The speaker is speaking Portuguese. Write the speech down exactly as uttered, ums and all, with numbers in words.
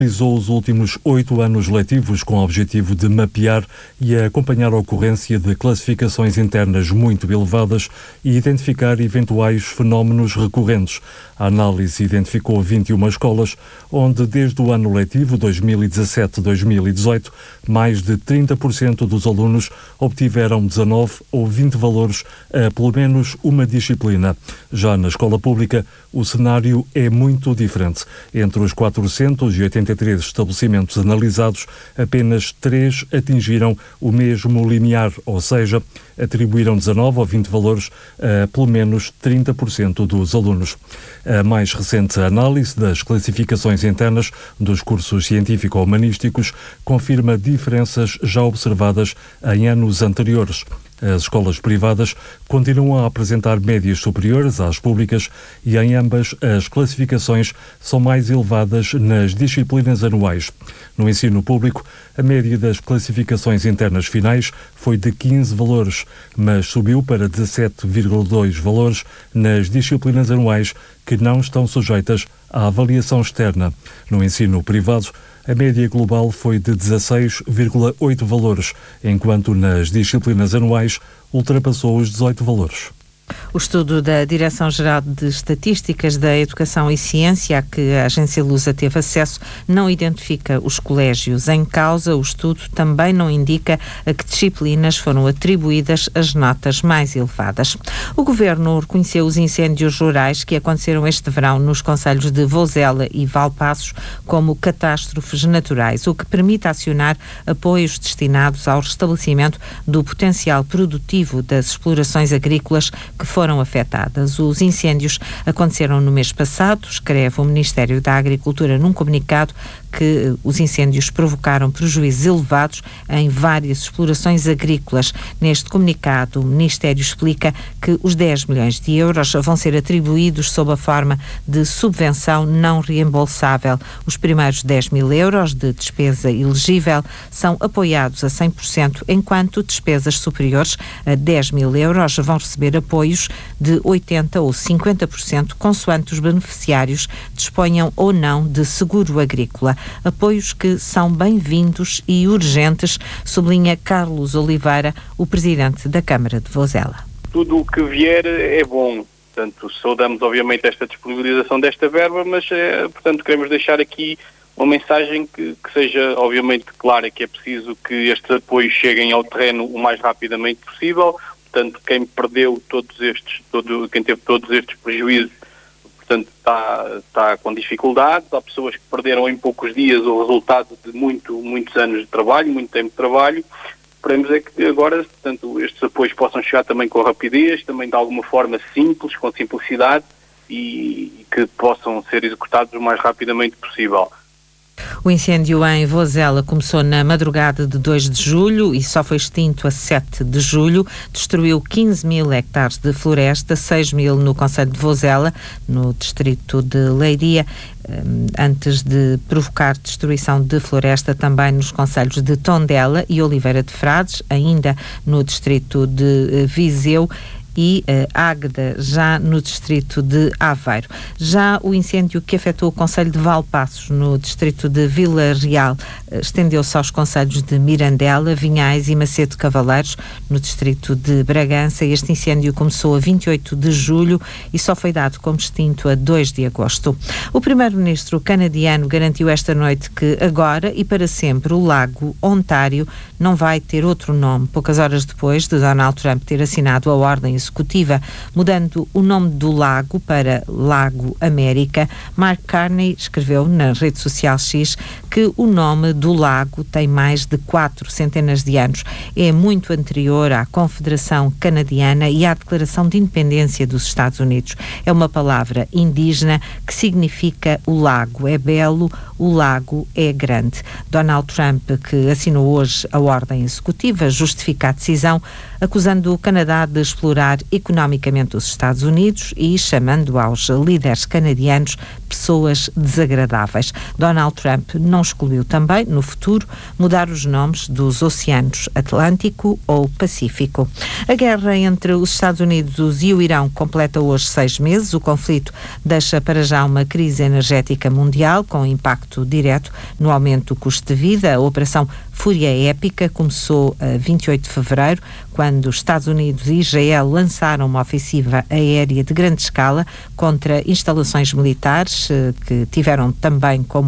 Realizou os últimos oito anos letivos com o objetivo de mapear e acompanhar a ocorrência de classificações internas muito elevadas e identificar eventuais fenómenos recorrentes. A análise identificou vinte e uma escolas, onde desde o ano letivo dois mil e dezassete a dois mil e dezoito, mais de trinta por cento dos alunos obtiveram dezanove ou vinte valores a pelo menos uma disciplina. Já na escola pública, o cenário é muito diferente. Entre os quatrocentos e oitenta e três estabelecimentos analisados, apenas três atingiram o mesmo limiar, ou seja, atribuíram dezanove ou vinte valores a pelo menos trinta por cento dos alunos. A mais recente análise das classificações internas dos cursos científico-humanísticos confirma diferenças já observadas em anos anteriores. As escolas privadas continuam a apresentar médias superiores às públicas e em ambas as classificações são mais elevadas nas disciplinas anuais. No ensino público, a média das classificações internas finais foi de quinze valores, mas subiu para dezassete vírgula dois valores nas disciplinas anuais que não estão sujeitas à avaliação externa. No ensino privado, a média global foi de dezasseis vírgula oito valores, enquanto nas disciplinas anuais ultrapassou os dezoito valores. O estudo da Direção-Geral de Estatísticas da Educação e Ciência, a que a Agência Lusa teve acesso, não identifica os colégios em causa. O estudo também não indica a que disciplinas foram atribuídas as notas mais elevadas. O Governo reconheceu os incêndios rurais que aconteceram este verão nos concelhos de Vozela e Valpaços como catástrofes naturais, o que permite acionar apoios destinados ao restabelecimento do potencial produtivo das explorações agrícolas que foram afetadas. Os incêndios aconteceram no mês passado, escreve o Ministério da Agricultura num comunicado que os incêndios provocaram prejuízos elevados em várias explorações agrícolas. Neste comunicado, o Ministério explica que os dez milhões de euros vão ser atribuídos sob a forma de subvenção não reembolsável. Os primeiros dez mil euros de despesa elegível são apoiados a cem por cento, enquanto despesas superiores a dez mil euros vão receber apoios de oitenta por cento ou cinquenta por cento, consoante os beneficiários disponham ou não de seguro agrícola. Apoios que são bem-vindos e urgentes, sublinha Carlos Oliveira, o presidente da Câmara de Vozela. Tudo o que vier é bom. Portanto, saudamos obviamente esta disponibilização desta verba, mas, é, portanto, queremos deixar aqui uma mensagem que, que seja obviamente clara, que é preciso que estes apoios cheguem ao terreno o mais rapidamente possível. Portanto, quem perdeu todos estes, todo, quem teve todos estes prejuízos, portanto, está, está com dificuldades. Há pessoas que perderam em poucos dias o resultado de muito, muitos anos de trabalho, muito tempo de trabalho. Esperemos é que agora, portanto, estes apoios possam chegar também com rapidez, também de alguma forma simples, com simplicidade, e que possam ser executados o mais rapidamente possível. O incêndio em Vozela começou na madrugada de dois de julho e só foi extinto a sete de julho. Destruiu quinze mil hectares de floresta, seis mil no concelho de Vozela, no distrito de Leiria, antes de provocar destruição de floresta também nos concelhos de Tondela e Oliveira de Frades, ainda no distrito de Viseu, e uh, Águeda, já no distrito de Aveiro. Já o incêndio que afetou o concelho de Valpaços, no distrito de Vila Real, uh, estendeu-se aos concelhos de Mirandela, Vinhais e Macedo Cavaleiros, no distrito de Bragança. Este incêndio começou a vinte e oito de julho e só foi dado como extinto a dois de agosto. O primeiro-ministro canadiano garantiu esta noite que agora e para sempre o lago Ontário não vai ter outro nome, poucas horas depois de Donald Trump ter assinado a ordem executiva, mudando o nome do lago para Lago América. Mark Carney escreveu na rede social X que o nome do lago tem mais de quatro centenas de anos. É muito anterior à Confederação Canadiana e à Declaração de Independência dos Estados Unidos. É uma palavra indígena que significa o lago é belo, o lago é grande. Donald Trump, que assinou hoje a ordem executiva, justifica a decisão, acusando o Canadá de explorar economicamente os Estados Unidos e chamando aos líderes canadianos pessoas desagradáveis. Donald Trump não excluiu também, no futuro, mudar os nomes dos oceanos Atlântico ou Pacífico. A guerra entre os Estados Unidos e o Irão completa hoje seis meses. O conflito deixa para já uma crise energética mundial com impacto direto no aumento do custo de vida. A Operação Fúria Épica começou a vinte e oito de fevereiro, quando os Estados Unidos e Israel lançaram uma ofensiva aérea de grande escala contra instalações militares que tiveram também como